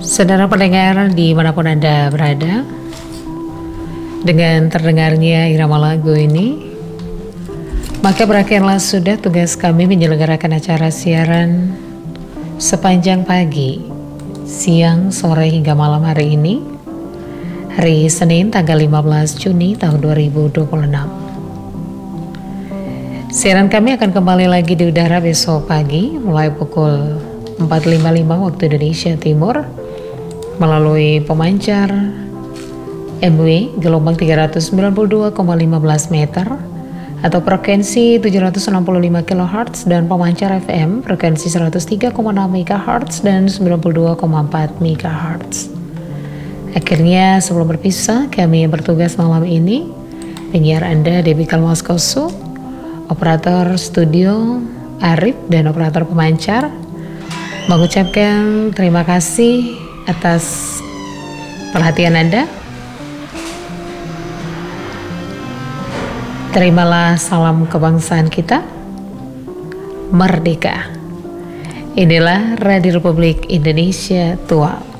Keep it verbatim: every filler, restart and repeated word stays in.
Saudara pendengar dimanapun Anda berada, dengan terdengarnya irama lagu ini, maka berakhirlah sudah tugas kami menyelenggarakan acara siaran sepanjang pagi, siang, sore hingga malam hari ini, hari Senin tanggal lima belas Juni tahun dua ribu dua puluh enam. Siaran kami akan kembali lagi di udara besok pagi mulai pukul empat lima puluh lima waktu Indonesia Timur melalui pemancar M W gelombang tiga ratus sembilan puluh dua koma satu lima meter atau frekuensi tujuh ratus enam puluh lima kilohertz dan pemancar F M frekuensi seratus tiga koma enam megahertz dan sembilan puluh dua koma empat megahertz. Akhirnya sebelum berpisah, kami yang bertugas malam ini, penyiar Anda Debbie Kalmaskosu, operator studio Arif dan operator pemancar, mengucapkan terima kasih atas perhatian Anda. Terimalah salam kebangsaan kita, merdeka. Inilah Radio Republik Indonesia Tua.